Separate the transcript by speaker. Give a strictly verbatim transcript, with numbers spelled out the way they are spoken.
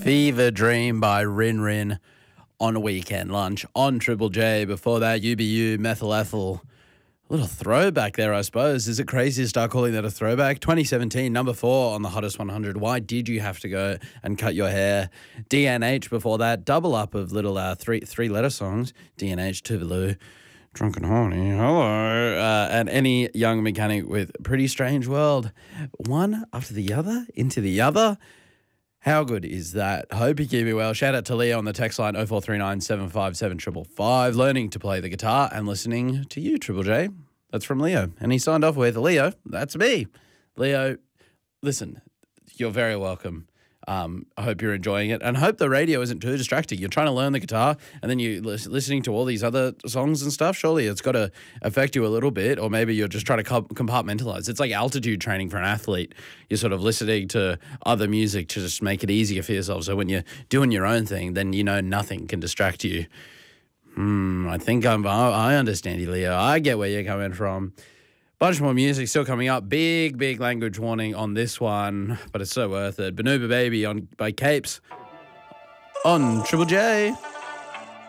Speaker 1: Fever Dream by Rin Rin on a weekend lunch on Triple J. Before that, U B U, Methyl Ethel. A little throwback there, I suppose. Is it crazy to start calling that a throwback? twenty seventeen, number four on the Hottest one hundred. Why did you have to go and cut your hair? D N H before that, double up of little uh, three three letter songs. D N H, Tuvalu, Drunken Horny, hello, uh, and Any Young Mechanic with Pretty Strange World. One after the other, into the other. How good is that? Hope you keep it well. Shout out to Leo on the text line oh four three nine, seven five seven, five five five. Learning to play the guitar and listening to you, Triple J. That's from Leo. And he signed off with, Leo, that's me. Leo, listen, you're very welcome. Um, I hope you're enjoying it, and I hope the radio isn't too distracting. You're trying to learn the guitar, and then you're listening to all these other songs and stuff. Surely it's got to affect you a little bit, or maybe you're just trying to compartmentalize. It's like altitude training for an athlete. You're sort of listening to other music to just make it easier for yourself. So when you're doing your own thing, then you know nothing can distract you. Hmm, I think I'm, I understand you, Leo. I get where you're coming from. Bunch more music still coming up. Big, big language warning on this one, but it's so worth it. Banuba Baby on by Capes on Triple J.